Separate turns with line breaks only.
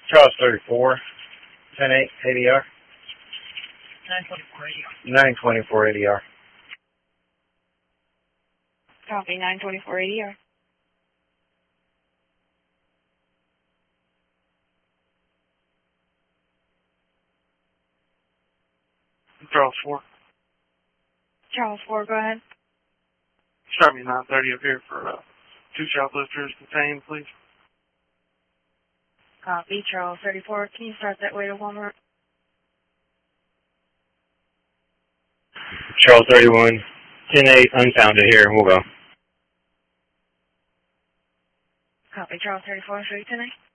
Charles 34, 10-8, ADR. 924 ADR.
Copy, 924 ADR.
Charles 4.
Charles 4, go ahead.
Start me 930 up here for 2 shoplifters detained, please.
Copy, Charles 34. Can you start that way to Walmart?
Charles 31, 10-8, unfounded here. We'll go.
Copy, Charles 34. Show you tonight.